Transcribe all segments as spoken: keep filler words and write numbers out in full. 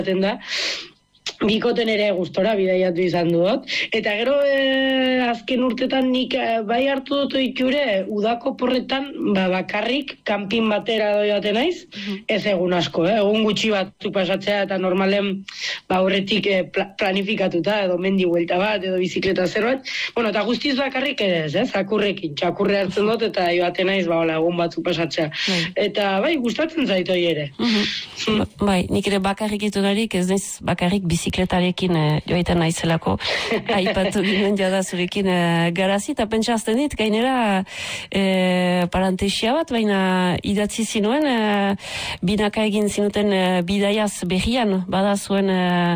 izaten da. Bikoten ere gustora bidaiatu izan dut. Eta gero e, azken urtetan nik e, bai hartu dut ohiture udako porretan ba, bakarrik kanpin batera doiaten naiz, ez egun asko, eh? Egun gutxi batzuk pasatzea eta normalen ba, horretik e, pla, planifikatuta edo mendi buelta bat edo bizikleta zerbait. Bueno, eta guztiz bakarrik ere ez, eh? Zakurrekin, txakurre hartzen dut eta joaten naiz ba, hola, egun batzuk pasatzea. Bai. Eta bai, gustatzen zait hori ere. Mm-hmm. mm. Bai, nik ere bakarrik iturarik ez naiz bakarrik bizikletarekin eh, joaiten naizelako aipatu ginen jada zurekin eh, garazi, eta pentsazten dit, gainera eh, parantesia bat, baina idatzi zinuen eh, binaka egin zinuten eh, bidaiaz berrian, bada zuen eh,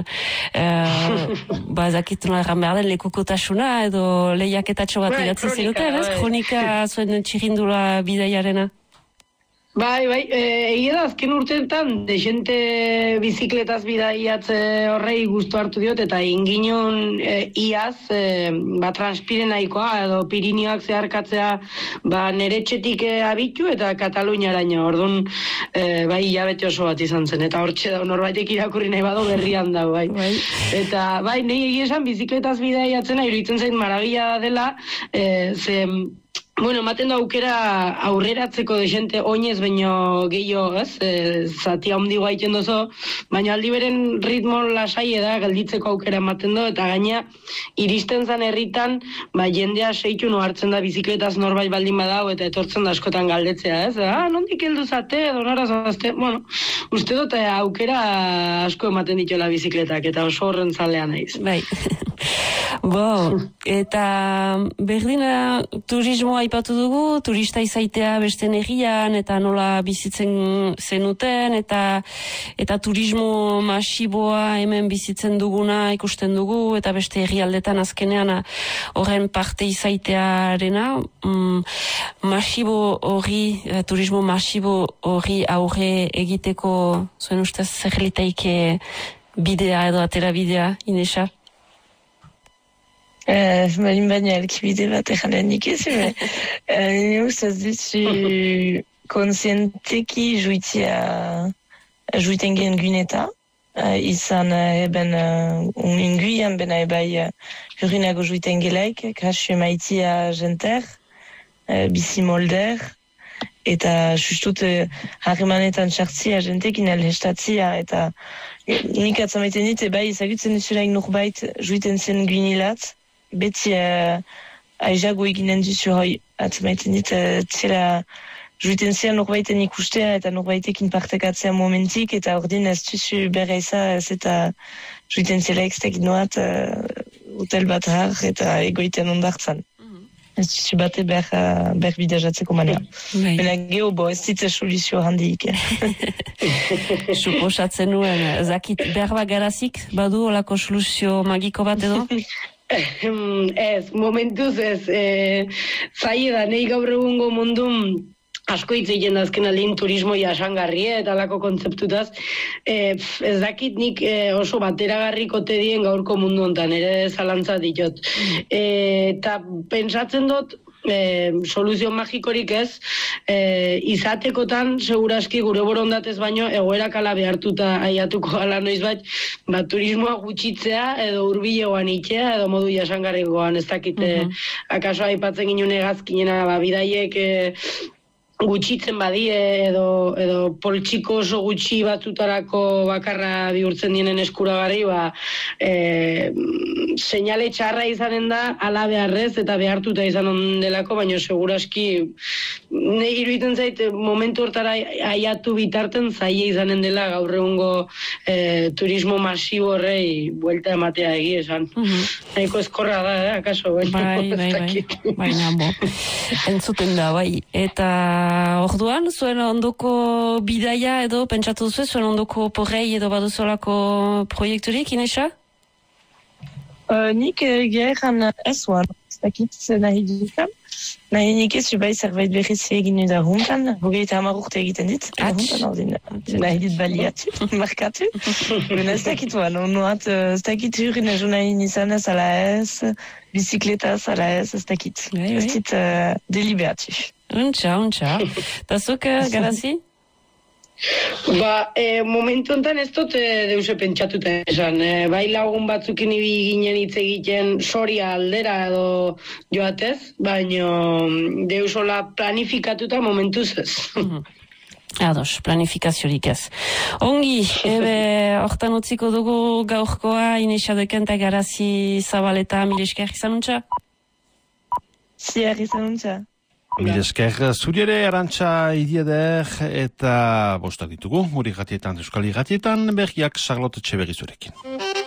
eh, ba zakit nola erran behar den lekukotasuna edo lehiaketatxo bat idatzi zinuten, ez? Kronika zuen txirindula bidaiarena. Bai, bai, egia da azken urteetan desente bizikletaz bidaiatze horrei gustu hartu diot, eta inginon e, iaz e, ba, transpirenaikoa edo Pirinioak zeharkatzea ba, nere etxetik e, abitu eta Kataluniaraino, orduan e, bai hilabete oso bat izan zen, eta hortxe da norbaitek irakurri nahi bado berrian da, bai. bai. Eta bai, nahi egia esan bizikletaz bidaiatzena iruditzen zait marabila dela, e, ze... Bueno, ematen da aukera aurreratzeko de gente oinez baino gehiago, ez? E, zati handi gaiten dozo, baina aldi beren ritmo lasai da gelditzeko aukera ematen do, eta gaina iristen zan herritan, ba jendea seitu no hartzen da bizikletaz norbait baldin badau eta etortzen da askotan galdetzea, ez? Ah, nondik heldu zate edo nora zazte? Bueno, uste dut aukera asko ematen dituela bizikletak eta oso horren zalea naiz. Bai. Bo, eta berdina turismoa aipatu dugu, turista izaitea beste herrian eta nola bizitzen zenuten, eta eta turismo masiboa hemen bizitzen duguna ikusten dugu, eta beste herrialdetan azkenean horren parte izaitearena, mm, masibo hori, turismo masibo hori aurre egiteko zuen ustez zer litaike bidea edo atera bidea, Inesa? Uh, Malin baina elkibide bat egalen nik ez, uh, nire ustez ditu konsienteki juitia juiten gen guneta, uh, izan uh, eben uh, unguian bena ebai uh, hurinago juiten gelaik, krasio maitia jenter, uh, bizi molder, eta justut uh, harremanetan txartzia jentekin elhestatzia, eta nik atzamaiten dit ebai ezagutzen duzulaik norbait juiten zen guinilat, beti uh, aizago eginen duzu hoi, atzamaiten dit, uh, zela juiten zian norbaiten ikustea eta norbaitekin partekatzea momentik, eta ordin ez duzu berra ez eta juiten zela ekstek noat uh, hotel bat har eta egoiten ondartzan. Ez duzu bate ber, uh, ber bidajatzeko manea. Bena geho bo, ez ditze soluzio handiik. Suposatzen nuen, zakit berba garazik, badu olako soluzio magiko bat edo? Ez, momentuz ez, e, zaila da, nahi gaur egungo mundun asko hitz egiten dazken aldin turismo jasangarria eta alako kontzeptutaz, e, ez dakit nik e, oso bateragarrik ote dien gaurko mundu hontan, ere zalantza ditot. E, eta pentsatzen dut, E, soluzio magikorik ez, e, izatekotan seguraski gure borondatez baino egoerak ala behartuta aiatuko gala noizbait, ba, turismoa gutxitzea edo hurbilegoan itzea edo modu jasangarrikoan, ez dakite, uh-huh. akaso aipatzen ginen egazkinena, ba, bidaiek e, gutxitzen badie edo, edo poltsiko oso gutxi batzutarako bakarra bihurtzen dienen eskuragarri, ba, e, seinale txarra izanen da ala beharrez eta behartuta izan ondelako, baina seguraski nahi iruditzen zait momentu hortara aiatu bitarten zaila izanen dela gaur egungo e, turismo masibo horrei buelta ematea egia esan. Uh-huh. Nahiko eskorra da, eh, akaso? Bai, bai, bai, baina bo. Entzuten da, bai. Eta orduan, zuen ondoko bidaia edo pentsatu zuen, zuen ondoko porrei edo baduzolako proiekturik, Inesa? Uh, nik geheran ez oan, ez dakit nahi dukan. Nahi nik ez bai zerbait berriz egin da huntan, hogeita hamar urte egiten dit. Huntan ordin, nahi dit baliatu, markatu. Bena ez dakit oan, onoat, ez dakit hurin ezo nahi nizan ez ala ez, bizikletaz ala ez, ez dakit. Ez dit uh, deliberatu. Untxa, untxa. Eta zuk, garazi? Ba, e, momentu enten ez dut e, deuse pentsatuta esan. E, bai lagun batzukin ibi ginen hitz egiten soria aldera edo joatez, baino deusola planifikatuta momentuz ez. Ados, planifikaziorik ez. Ongi, ebe, hortan utziko dugu gaurkoa, Inesa Dekenta Garazi Zabaleta, mil esker izan untxa? Ziar izan untxa. Mil esker, zuri ere Arantxa Idieder eta bostak ditugu, guri gatietan, euskal gatietan, berriak Charlotte Etxeberri zurekin.